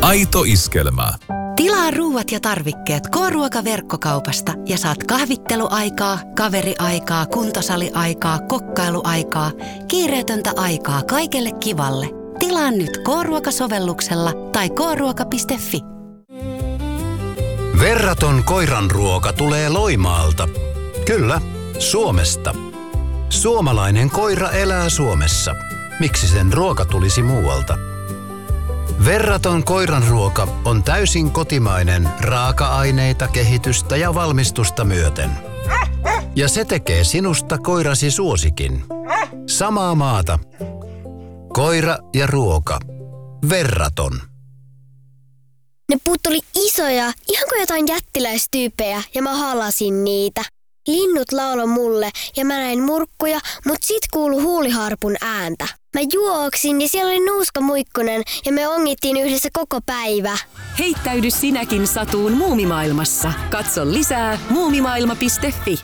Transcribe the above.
Aito iskelmä. Tilaa ruuat ja tarvikkeet K-ruokaverkkokaupasta ja saat kahvitteluaikaa, kaveriaikaa, kuntosaliaikaa, kokkailuaikaa, kiireetöntä aikaa kaikelle kivalle. Tilaa nyt K-ruokasovelluksella tai kruoka.fi. Verraton koiranruoka tulee Loimaalta. Kyllä, Suomesta. Suomalainen koira elää Suomessa. Miksi sen ruoka tulisi muualta? Verraton koiranruoka on täysin kotimainen raaka-aineita, kehitystä ja valmistusta myöten. Ja se tekee sinusta koirasi suosikin. Samaa maata. Koira ja ruoka. Verraton. Ne puut oli isoja, ihan kuin jotain jättiläistyyppejä, ja mä halasin niitä. Linnut lauloi mulle, ja mä näin murkkuja, mut sit kuului huuliharpun ääntä. Mä juoksin, ja siellä oli Nuuska Muikkunen, ja me ongittiin yhdessä koko päivä. Heittäydy sinäkin satuun muumimaailmassa. Katso lisää muumimaailma.fi.